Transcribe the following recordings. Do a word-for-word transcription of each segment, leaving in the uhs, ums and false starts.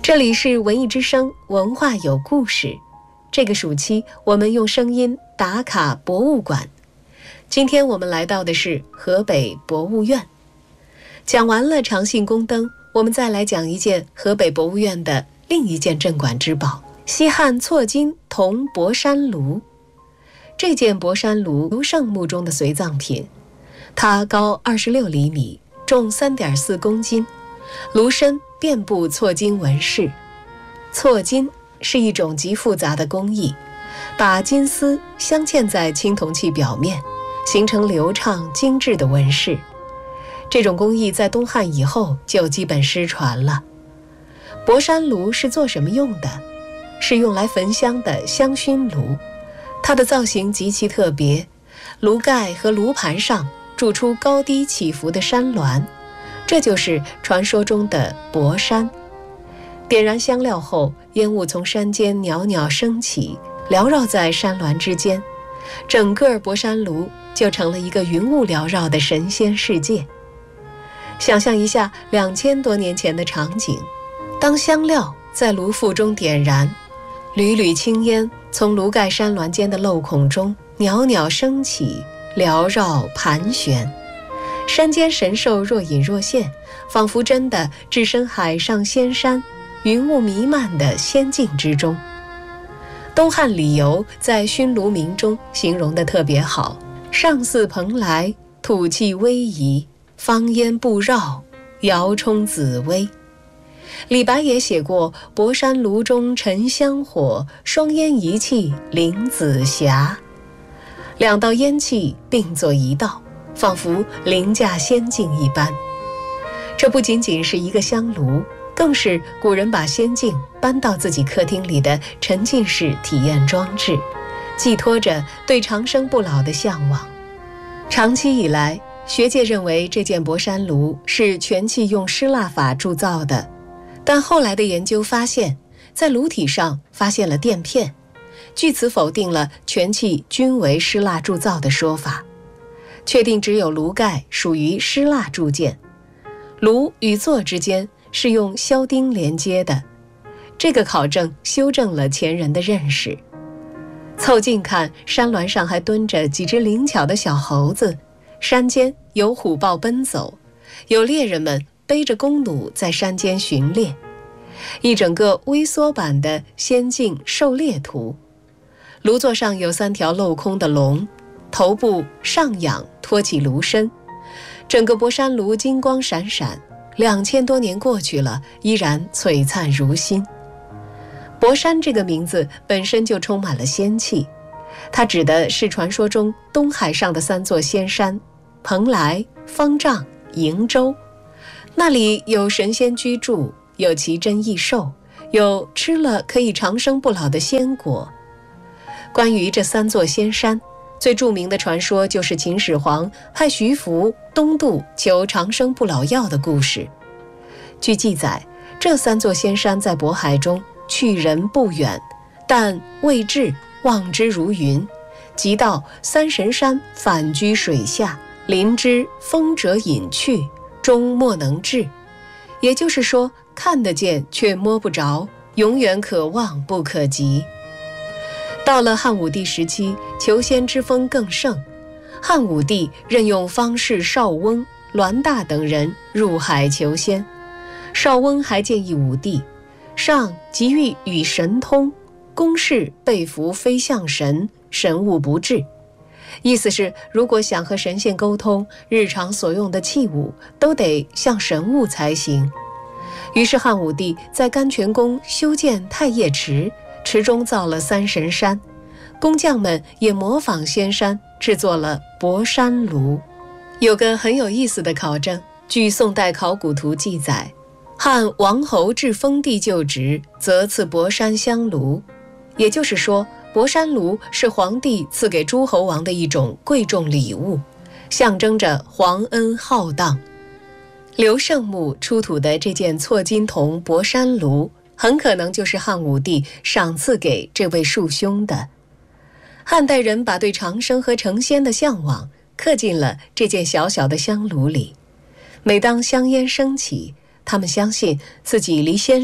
这里是文艺之声，文化有故事。这个暑期，我们用声音打卡博物馆。今天我们来到的是河北博物院。讲完了长信宫灯，我们再来讲一件河北博物院的另一件镇馆之宝——西汉错金铜博山炉。这件博山炉卢圣墓中的随葬品，它高二十六厘米，重三点四公斤，炉身遍布错金纹饰。错金是一种极复杂的工艺，把金丝镶嵌在青铜器表面，形成流畅精致的纹饰。这种工艺在东汉以后就基本失传了。博山炉是做什么用的？是用来焚香的香薰炉。它的造型极其特别，炉盖和炉盘上铸出高低起伏的山峦，这就是传说中的博山。点燃香料后，烟雾从山间袅袅升起，缭绕在山峦之间，整个博山炉就成了一个云雾缭绕的神仙世界。想象一下两千多年前的场景，当香料在炉腹中点燃，缕缕青烟从炉盖山峦间的漏孔中袅袅升起，缭绕盘旋。山间神兽若隐若现，仿佛真的置身海上仙山，云雾弥漫的仙境之中。东汉李颐在熏炉铭中形容得特别好：上似蓬莱，吐气微移，芳烟不绕，摇冲紫薇。李白也写过博山炉中沉香火，双烟一气凌紫霞。两道烟气并作一道，仿佛凌驾仙境一般。这不仅仅是一个香炉，更是古人把仙境搬到自己客厅里的沉浸式体验装置，寄托着对长生不老的向往。长期以来，学界认为这件博山炉是全器用失蜡法铸造的，但后来的研究发现，在炉体上发现了垫片，据此否定了全器均为失蜡铸造的说法，确定只有炉盖属于失蜡铸件。炉与座之间是用销钉连接的，这个考证修正了前人的认识。凑近看，山峦上还蹲着几只灵巧的小猴子，山间有虎豹奔走，有猎人们背着弓弩在山间巡猎，一整个微缩版的仙境狩猎图。炉座上有三条镂空的龙，头部上仰托起炉身，整个博山炉金光闪闪，两千多年过去了，依然璀璨如新。博山这个名字本身就充满了仙气，它指的是传说中东海上的三座仙山：蓬莱、方丈、瀛洲。那里有神仙居住，有奇珍异兽，有吃了可以长生不老的仙果。关于这三座仙山，最著名的传说就是秦始皇派徐福东渡求长生不老药的故事。据记载，这三座仙山在渤海中，去人不远，但未至，望之如云。即到三神山，反居水下，临之风者隐去，终莫能至。也就是说，看得见却摸不着，永远可望不可及。到了汉武帝时期，求仙之风更盛，汉武帝任用方士邵翁、栾大等人入海求仙。邵翁还建议武帝，上急欲与神通，公事被服飞象神，神物不至。意思是，如果想和神仙沟通，日常所用的器物都得像神物才行。于是汉武帝在甘泉宫修建太液池，池中造了三神山，工匠们也模仿仙山制作了博山炉。有个很有意思的考证，据宋代考古图记载，汉王侯至封地就职，则赐博山香炉。也就是说，博山炉是皇帝赐给诸侯王的一种贵重礼物，象征着皇恩浩荡。刘圣墓出土的这件错金铜博山炉，很可能就是汉武帝赏赐给这位庶兄的。汉代人把对长生和成仙的向往刻进了这件小小的香炉里。每当香烟升起，他们相信自己离仙山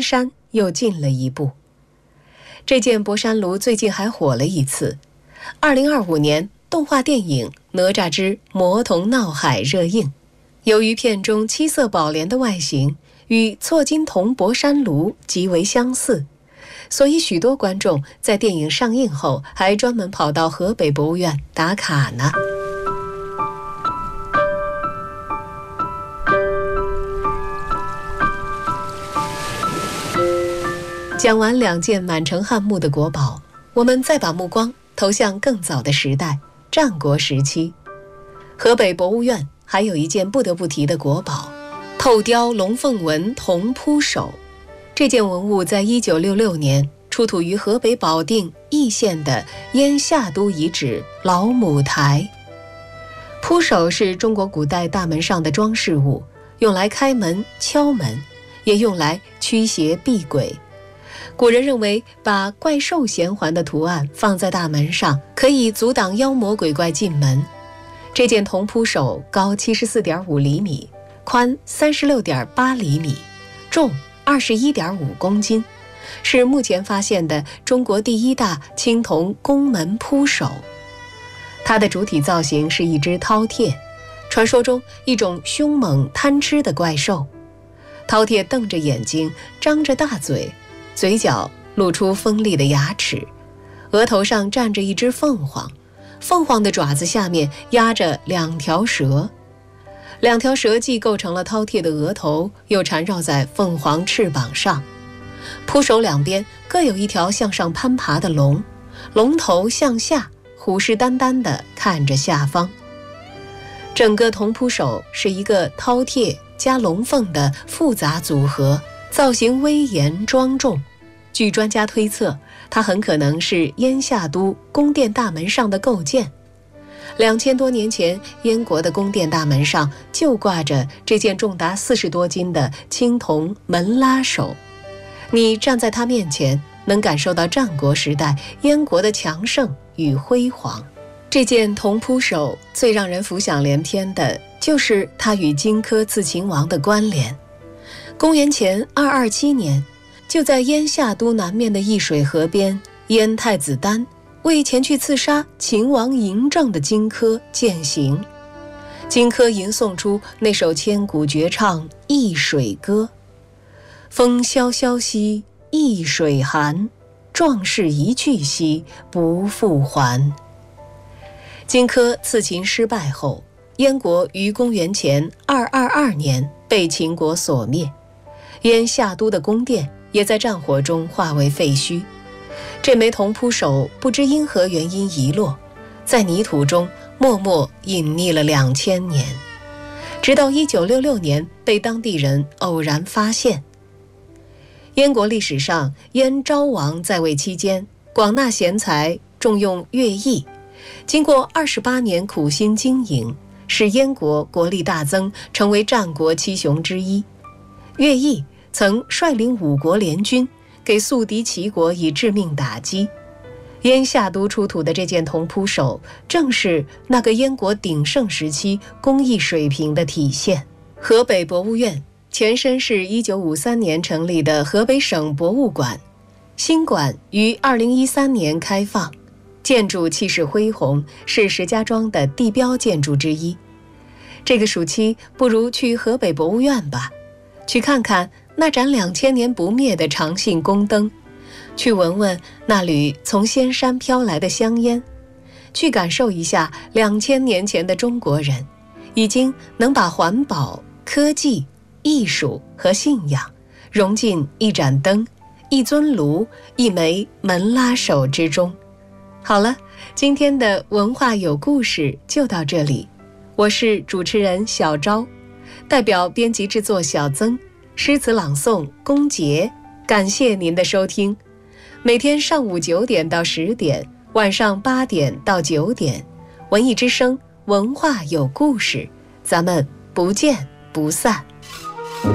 又进了一步。这件博山炉最近还火了一次。二零二五年动画电影《哪吒之魔童闹海》热映，由于片中七色宝莲的外形与错金铜博山炉极为相似，所以许多观众在电影上映后还专门跑到河北博物院打卡呢。讲完两件满城汉墓的国宝，我们再把目光投向更早的时代，战国时期。河北博物院还有一件不得不提的国宝——透雕龙凤纹铜扑手。这件文物在一九六六年出土于河北保定易县的燕下都遗址老母台。扑手是中国古代大门上的装饰物，用来开门、敲门，也用来驱邪避鬼。古人认为把怪兽衔环的图案放在大门上，可以阻挡妖魔鬼怪进门。这件铜扑手高 七十四点五厘米，宽 三十六点八厘米，重 二十一点五公斤，是目前发现的中国第一大青铜宫门扑手。它的主体造型是一只饕餮，传说中一种凶猛贪吃的怪兽。饕餮瞪着眼睛，张着大嘴，嘴角露出锋利的牙齿，额头上站着一只凤凰，凤凰的爪子下面压着两条蛇，两条蛇既构成了饕餮的额头，又缠绕在凤凰翅膀上。扑手两边各有一条向上攀爬的龙，龙头向下，虎视眈眈地看着下方。整个铜扑手是一个饕餮加龙凤的复杂组合，造型威严庄重。据专家推测，它很可能是燕下都宫殿大门上的构件。两千多年前，燕国的宫殿大门上就挂着这件重达四十多斤的青铜门拉手。你站在它面前，能感受到战国时代燕国的强盛与辉煌。这件铜扑手最让人浮想联翩的就是它与荆轲刺秦王的关联。公元前二二七年，就在燕下都南面的易水河边，燕太子丹为前去刺杀秦王嬴政的荆轲饯行。荆轲吟诵出那首千古绝唱《易水歌》：风萧萧兮易水寒，壮士一去兮不复还。荆轲刺秦失败后，燕国于公元前二二二年被秦国所灭，燕下都的宫殿也在战火中化为废墟。这枚铜扑手不知因何原因遗落，在泥土中默默隐匿了两千年，直到一九六六年被当地人偶然发现。燕国历史上，燕昭王在位期间，广纳贤才，重用乐毅，经过二十八年苦心经营，使燕国国力大增，成为战国七雄之一。乐毅曾率领五国联军，给宿敌齐国以致命打击。燕下都出土的这件铜扑手，正是那个燕国鼎盛时期工艺水平的体现。河北博物院前身是一九五三年成立的河北省博物馆，新馆于二零一三年开放，建筑气势恢宏，是石家庄的地标建筑之一。这个暑期不如去河北博物院吧，去看看那盏两千年不灭的长信宫灯，去闻闻那缕从仙山飘来的香烟，去感受一下两千年前的中国人已经能把环保、科技、艺术和信仰融进一盏灯、一尊炉、一枚门拉手之中。好了，今天的文化有故事就到这里，我是主持人小昭，代表编辑制作小曾，诗词朗诵龚杰，感谢您的收听。每天上午九点到十点，晚上八点到九点，文艺之声，文化有故事，咱们不见不散。